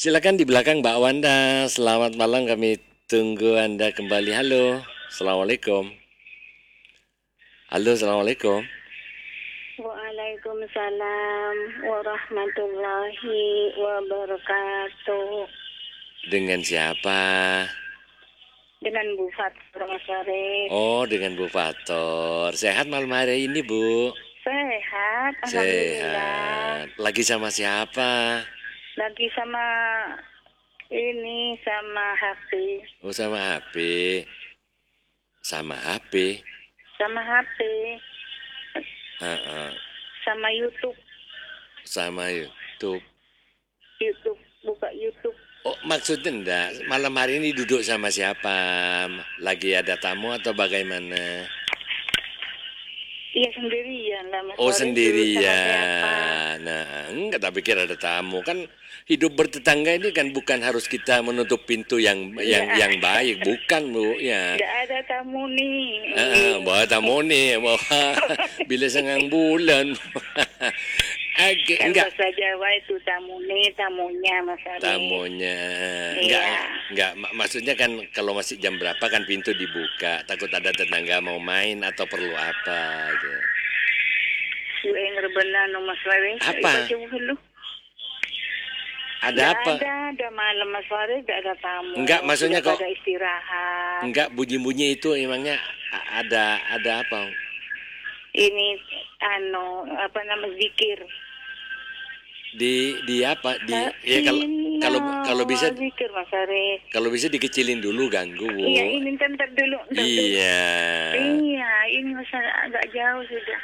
Silakan di belakang Mbak Wanda. Selamat malam, kami tunggu Anda kembali. Halo, Assalamualaikum. Halo, Assalamualaikum. Waalaikumsalam warahmatullahi wabarakatuh. Dengan siapa? Dengan Bu Fatur Mas Farid. Oh, dengan Bu Fator. Sehat malam hari ini, Bu? Sehat, alhamdulillah. Sehat. Lagi sama siapa? Lagi sama HP. Oh, sama HP. Sama HP. Sama HP. Heeh. Sama YouTube. Sama YouTube. Buka YouTube. Oh, maksudnya enggak, malam hari ini duduk sama siapa? Lagi ada tamu atau bagaimana? Iya sendirian lah Mas Oh, Farid. Dulu sama siapa? sendirian. Nah, enggak tak pikir ada tamu. Kan hidup bertetangga ini kan bukan harus kita menutup pintu yang baik, bukan, Bu, ya. Tidak ada tamu nih. Bawa tamu nih, bawa bila sengang bulan. Oke, Kan enggak. bahasa Jawa itu tamunya Mas Farid. Tamunya enggak maksudnya kan kalau masih jam berapa kan pintu dibuka, takut ada tetangga mau main atau perlu apa gitu. Gue ngerbenan Mas Farid. Apa? Ada apa? Ada malam Mas Farid, gak ada tamu. Enggak, maksudnya kok kok ada istirahat. enggak bunyi-bunyi itu emangnya ada apa? Ini zikir. Di apa? Ya kalau bisa zikir Mas Farid. kalau bisa dikecilin dulu, ganggu, Bu. Iya, ini ntar dulu. Iya. Iya, ini masalah agak jauh sudah.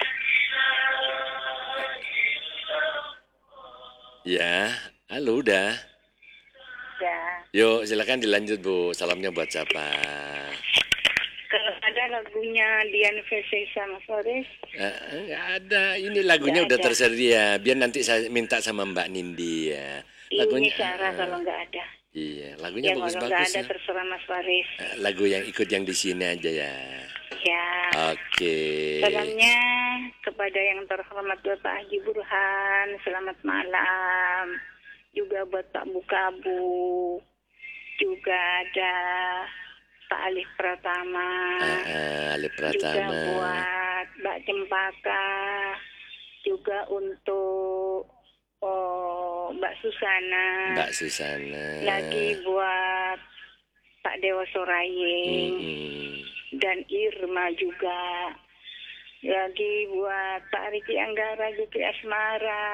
Ya, halo udah. Ya. Yuk, silakan dilanjut, Bu. Salamnya buat siapa? Kalau ada lagunya Dian Vesesa Mas Farid. Nggak ada. Ini lagunya udah tersedia. Biar nanti saya minta sama Mbak Nindi ya. Lagunya cara kalau nggak ada. Iya, lagunya bagus-bagus. Kalau nggak ada terserah Mas Farid. Lagu yang ikut yang di sini aja ya. Ya. Oke. Salamnya kepada yang terhormat Bapak Haji Burhan. Selamat malam. Juga buat Pak Bukabu. Juga ada Pak Alif Pratama. Alif Pratama. Juga buat Mbak Cempaka. Juga untuk Mbak Susana. Lagi buat Pak Dewa Sorayeng. Dan Irma juga. Lagi buat Pak Riki Anggara, Juki Asmara,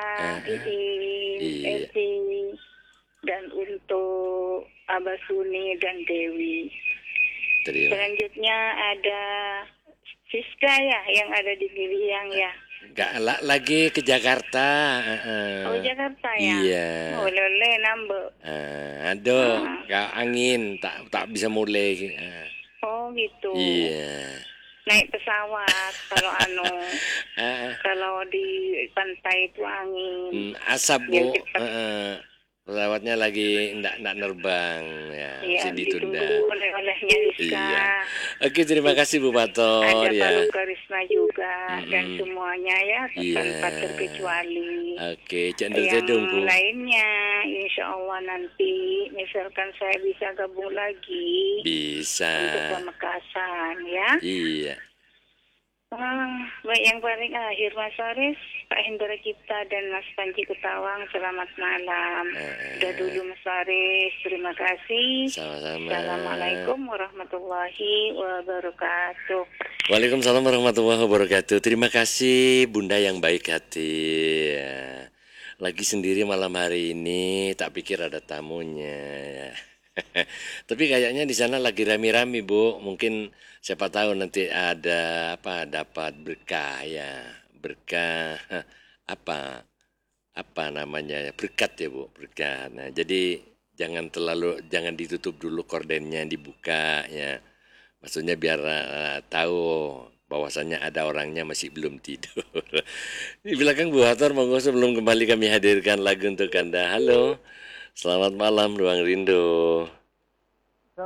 Eti. Dan untuk Abah Suni dan Dewi. Selanjutnya ada Siska ya, yang ada di Giliang ya. Enggak, lagi ke Jakarta. Oh, Jakarta ya? Iya. Oh, lele nambah. Aduh, angin tak bisa mulai. Oh, gitu. Iya. Naik pesawat kalau kalau di pantai itu angin. Asap, Bu. Pesawatnya lagi enggak nerbang ya, iya, masih ditunda. Oleh-olehnya Rizka. Iya. Oke, terima kasih Bu Fator ya. ya. Ada Pak Risma juga dan semuanya ya, tanpa terkecuali. Oke, cendol-cendol Bu. Yang lainnya insya Allah nanti misalkan saya bisa gabung lagi. Bisa. Untuk Pamekasan ya. Iya. Baik, yang paling akhir Mas Faris, Pak Hendra Cipta dan Mas Panji Ketawang, selamat malam. Udah dulu Mas Faris, terima kasih. Sama-sama. Assalamualaikum warahmatullahi wabarakatuh. Waalaikumsalam warahmatullahi wabarakatuh. Terima kasih Bunda yang baik hati ya. Lagi sendiri malam hari ini, tak pikir ada tamunya ya. Tapi kayaknya di sana lagi rame-rame Bu. Mungkin siapa tahu nanti ada dapat berkah ya. Berkah apa namanya, berkat ya Bu, berkat. Nah, jadi jangan ditutup dulu kordennya, dibuka ya. Maksudnya biar tahu bahwasannya ada orangnya masih belum tidur. Di belakang Bu Hator, monggo sebelum kembali kami hadirkan lagu untuk Anda. Halo. Selamat malam Ruang Rindu.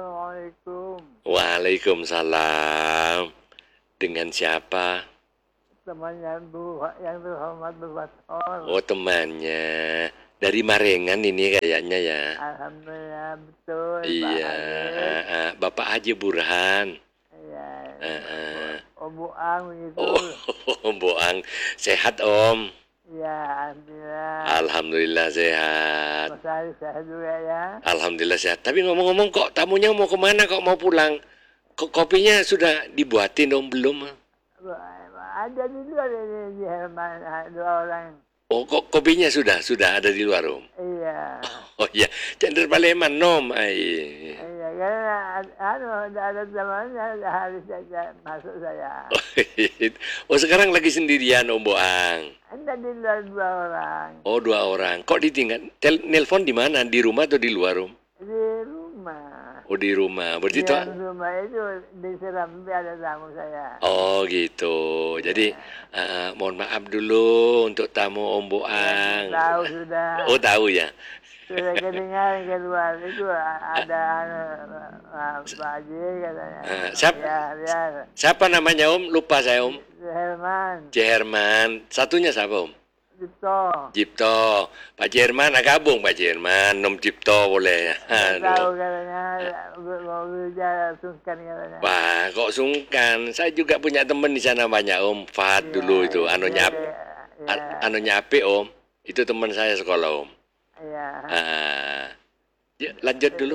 Assalamualaikum. Waalaikumsalam. Dengan siapa? temannya yang terhormat Bufator. Oh, temannya. Dari Marengan ini kayaknya ya. Alhamdulillah betul, Pak Iya, Haji. Bapak Haji Burhan. Iya, Uh, Om Buang begitu. Oh, Boang. Sehat, Om? Iya, alhamdulillah. Alhamdulillah sehat. Mas Ali sehat juga ya. Alhamdulillah sehat. Tapi ngomong-ngomong kok tamunya mau kemana, kok mau pulang? Kok kopinya sudah dibuatin, Om? Belum? Ada di luar ini di Herman, 2 orang. Oh, kok kopinya sudah ada di luar, Om? Iya. Oh iya, cender Paleman, Nom. Ai. Iya, karena ada temannya harus saja masuk saya. Oh, sekarang lagi sendirian, Om Boang. Ada di luar 2 orang. Oh, 2 orang. Kok ditinggal? Nelpon di mana? Di rumah atau di luar, Om? Di rumah. Oh, di rumah. Berarti Di rumah itu di Serambi ada tamu saya. Oh, gitu. Jadi mohon maaf dulu untuk tamu Om Boang. Tahu sudah. Oh, tahu ya. Sudah kedengaran keluar itu ada Pak Haji katanya. Siapa namanya, Om? Lupa saya, Om. Herman. Jerman. Satunya siapa, Om? Cipto. Pak Jerman, gabung Pak Jerman. Nom Cipto boleh. Tahu katanya mau bicara sungkan katanya. Wah, kok sungkan? Saya juga punya teman di sana banyak, Om. Fahad dulu itu, anunya Api, Om. Itu teman saya sekolah, Om. Iya. Ya, lanjut dulu.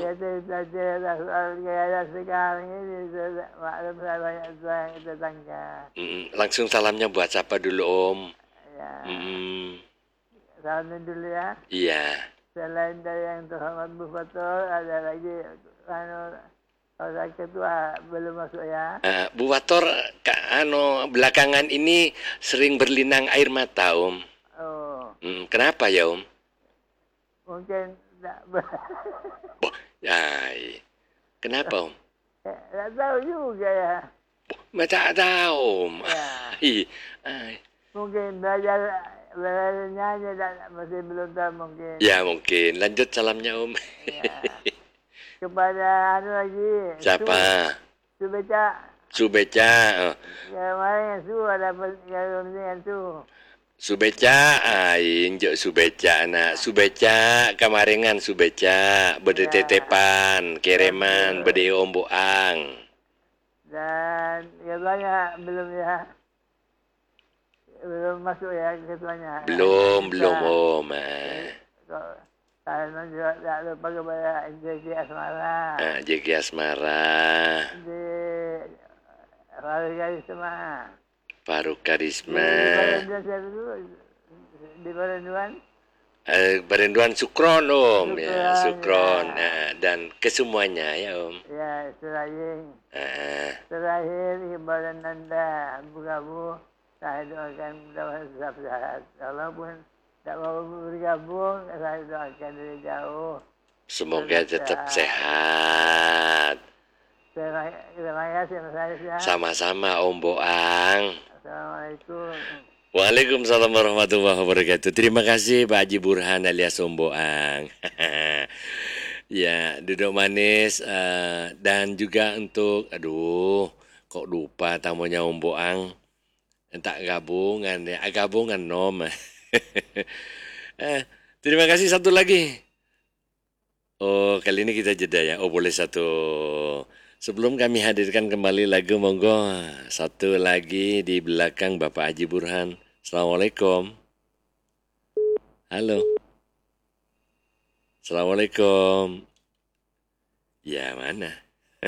Sekarang ini maklum saya banyak yang tetangga. Langsung salamnya buat siapa dulu, Om? Ya. Salamin dulu ya. Iya. Selain dari yang terhormat Bufator, ada lagi ketua belum masuk ya. Bu Wator, belakangan ini sering berlinang air mata, Om. Oh. Kenapa ya, Om? Mungkin tak kenapa, Om? Tak tahu juga ya. Tak tahu, Om. Ya. Mungkin belajar nyanyi masih belum tahu mungkin. Ya, mungkin. Lanjut salamnya, Om. Ya. Kepada lagi. Siapa? Subeca. Kemarin ada yang Subeca, injek Subeca, Subeca, Kamaringan Subeca, berde tetepan, kereman, berde Om Boang. Dan ketuanya belum ya. Belum masuk ya ketuanya. Belum, Om. Karena juga tak lupa kepada JG Asmara. JG Asmara. Di Faru Karisma. Faru Karisma. Di Barenduan. Barenduan Sukron, Om. Ya, Sukron. Dan kesemuanya ya, Om. Ya, terakhir Hibaran Nanda Bukabu. Saya doakan mudah-mudahan tetap sehat. Walaupun tak mau bergabung, saya doakan dari jauh. Semoga tetap sehat. Terima kasih, Mas Aris. Sama-sama, Om Boang. Assalamualaikum. Waalaikumsalam warahmatullahi wabarakatuh. Terima kasih Pak Haji Burhan alias Om Boang. Ya, duduk manis. Dan juga untuk, kok lupa tamunya Om Boang. Tak gabungan ya, gabungan Nom. Terima kasih, satu lagi. Oh, kali ini kita jeda ya. Oh, boleh satu. Sebelum kami hadirkan kembali lagu, monggo satu lagi di belakang Bapak Haji Burhan. Assalamualaikum. Halo. Assalamualaikum. Ya, mana?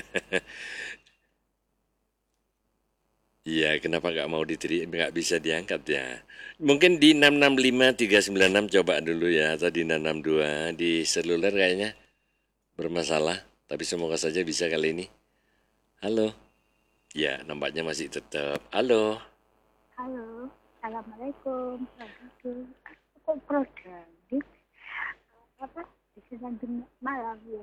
Iya, kenapa nggak bisa diangkat ya? Mungkin di 665396 coba dulu ya, atau di 662 di seluler kayaknya bermasalah. Tapi semoga saja bisa kali ini. Halo. Ya, nampaknya masih tetap. Halo. Halo, assalamualaikum. Kok program di selanjutnya malam ya?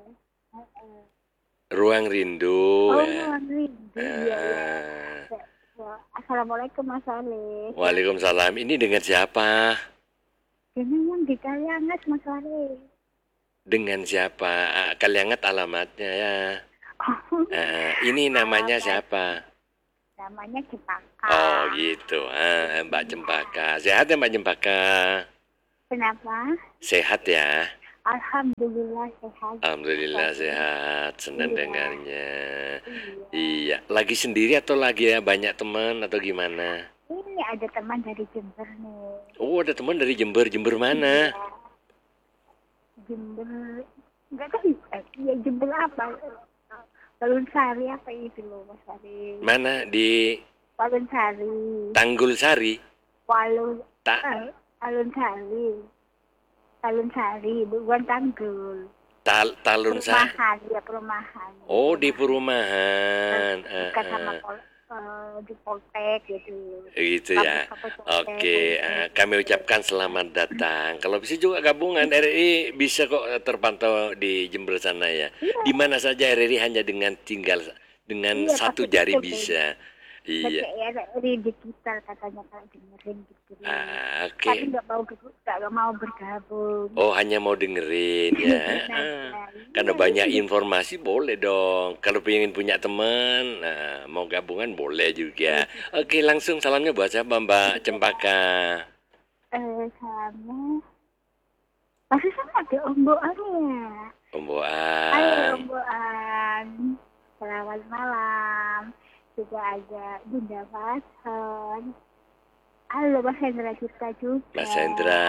Ruang Rindu. Ruang Rindu. Ya. Assalamualaikum Mas Ali. Waalaikumsalam. Ini dengan siapa? Dengan yang di Kaliangat Mas Ali. Dengan siapa? Kaliangat alamatnya ya. Ini namanya siapa? namanya Cempaka. Oh gitu, Mbak Cempaka. Sehat ya Mbak Cempaka? Kenapa? Sehat ya? Alhamdulillah sehat. Alhamdulillah sehat, senang Iya. dengarnya. Iya. Iya, lagi sendiri atau lagi ya banyak teman atau gimana? Ini ada teman dari Jember nih. Oh, ada teman dari Jember. Jember mana? Iya. Jember, enggak tahu. Ya Jember apa? Palun Sari apa itu loh Mas Sari? Mana di Palun Sari. Tanggul Sari? Palun Tak Palun Sari. Palun Sari, bukan Tanggul. Talun Sari. Perumahan, ya perumahan. Oh, di perumahan. Dekat sama di Poltek gitu. Gitu ya. Oke, kami ucapkan selamat datang. Kalau bisa juga gabungan RRI bisa kok terpantau di Jember sana ya. Di mana saja RRI hanya dengan tinggal dengan Iya, satu tapi jari itu bisa. Iya. Pakai digital katanya kalau dengerin gitu. Oke. Tapi nggak mau bergabung. Oh, hanya mau dengerin ya. Karena banyak informasi boleh dong. Kalau pengen punya teman, mau gabungan boleh juga. Oke, langsung salamnya buat siapa Mbak Cempaka? Salamnya masih sama ada omboannya. Halo Omboan. omboan. Selamat malam. Juga ada Bunda Mason. Halo Mas Hendra kita juga. Mas Hendra.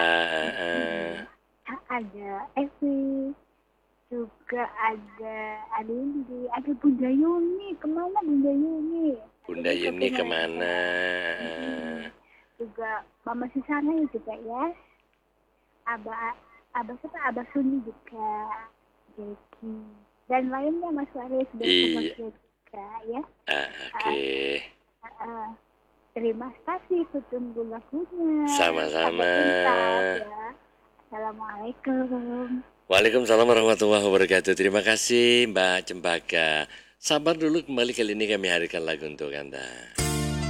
Ada Evi. Juga ada Adindi. Ada Bunda Yuni. Kemana Bunda Yuni? Bunda Yuni kemana? Juga Mama Susana juga ya. Abah Suni juga. Jeki. Dan lainnya Mas Waris sudah kebagian juga ya. Oke. Terima kasih, tunggu lagunya. Sama-sama. Ya. Assalamualaikum. Waalaikumsalam warahmatullahi wabarakatuh. Terima kasih Mbak Cempaka. Sabar dulu, kembali kali ini kami hadirkan lagu untuk Anda.